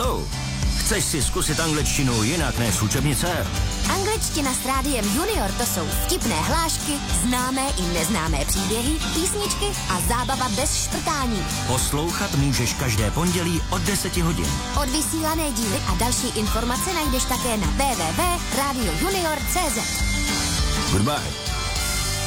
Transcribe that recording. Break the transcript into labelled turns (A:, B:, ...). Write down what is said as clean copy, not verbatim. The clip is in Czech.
A: Hello, chceš si zkusit angličtinu jinak než z učebnice?
B: Angličtina s Rádiem Junior, to jsou vtipné hlášky, známé i neznámé příběhy, písničky a zábava bez šprtání.
A: Poslouchat můžeš každé pondělí od 10 hodin.
B: Odvysílané díly a další informace najdeš také na www.radiojunior.cz.
A: Goodbye.